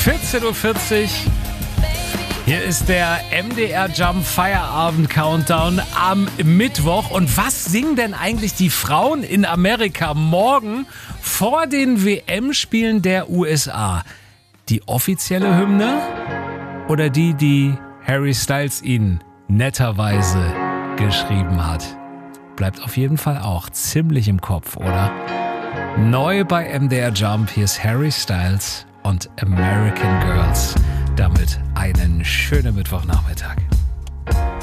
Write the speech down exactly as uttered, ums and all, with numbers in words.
vierzehn Uhr vierzig. Hier ist der M D R Jump Feierabend Countdown am Mittwoch. Und was singen denn eigentlich die Frauen in Amerika morgen vor den W M-Spielen der U S A? Die offizielle Hymne oder die, die Harry Styles ihnen netterweise geschrieben hat? Bleibt auf jeden Fall auch ziemlich im Kopf, oder? Neu bei M D R Jump, hier ist Harry Styles und American Girls. Damit einen schönen Mittwochnachmittag.